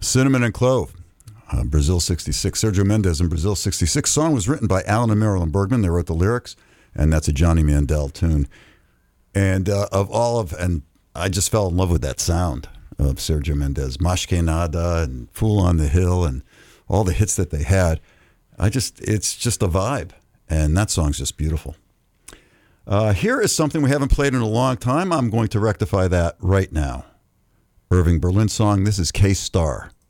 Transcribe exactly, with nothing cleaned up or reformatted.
Cinnamon and Clove, uh, Brazil sixty-six. Sergio Mendes in Brazil sixty-six. Song was written by Alan and Marilyn Bergman. They wrote the lyrics, and that's a Johnny Mandel tune. And uh, of all of, and I just fell in love with that sound of Sergio Mendes. Mas Que Nada and Fool on the Hill and all the hits that they had. I just, it's just a vibe. And that song's just beautiful. Uh, here is something we haven't played in a long time. I'm going to rectify that right now. Irving Berlin song. This is K-Star.